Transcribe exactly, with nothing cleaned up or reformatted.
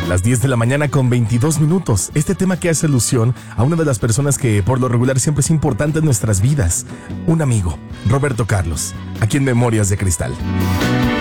Las diez de la mañana con veintidós minutos. Este tema que hace alusión a una de las personas que por lo regular siempre es importante en nuestras vidas. Un amigo, Roberto Carlos, aquí en Memorias de Cristal.